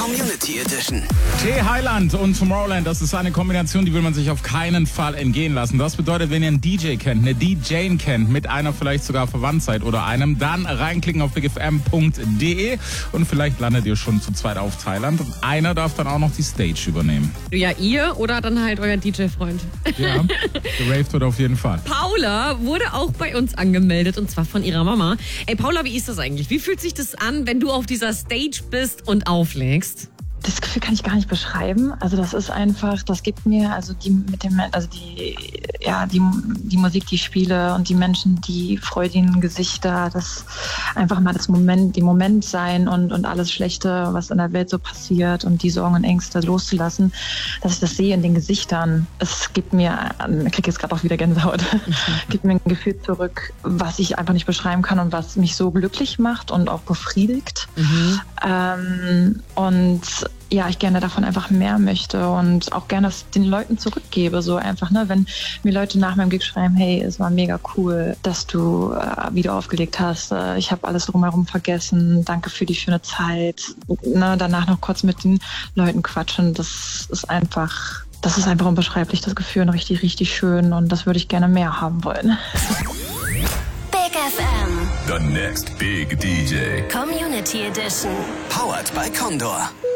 Community Edition. T-Highland und Tomorrowland, das ist eine Kombination, die will man sich auf keinen Fall entgehen lassen. Das bedeutet, wenn ihr einen DJ kennt, eine DJin kennt, mit einer vielleicht sogar verwandt seid oder einem, dann reinklicken auf bigfm.de und vielleicht landet ihr schon zu zweit auf Thailand. Und einer darf dann auch noch die Stage übernehmen. Ja, ihr oder dann halt euer DJ-Freund. Ja, geraved wird auf jeden Fall. Paula wurde auch bei uns angemeldet und zwar von ihrer Mama. Ey Paula, wie ist das eigentlich? Wie fühlt sich das an, wenn du auf dieser Stage bist und auflegst? Das Gefühl kann ich gar nicht beschreiben. Also das ist einfach, das gibt mir, also die Musik, die ich spiele und die Menschen, die freudigen Gesichter, das einfach mal die Moment sein und alles Schlechte, was in der Welt so passiert und die Sorgen und Ängste loszulassen, dass ich das sehe in den Gesichtern. Es gibt mir, ich kriege jetzt gerade auch wieder Gänsehaut, gibt mir ein Gefühl zurück, was ich einfach nicht beschreiben kann und was mich so glücklich macht und auch befriedigt. Und ja, ich gerne davon einfach mehr möchte und auch gerne das den Leuten zurückgebe. So einfach, ne, wenn mir Leute nach meinem Gig schreiben, hey, es war mega cool, dass du wieder aufgelegt hast. Ich habe alles drumherum vergessen. Danke für die schöne Zeit. Ne, danach noch kurz mit den Leuten quatschen. Das ist einfach unbeschreiblich, das Gefühl, richtig, richtig schön. Und das würde ich gerne mehr haben wollen. Big FM. The next big DJ. Community Edition. Powered by Condor.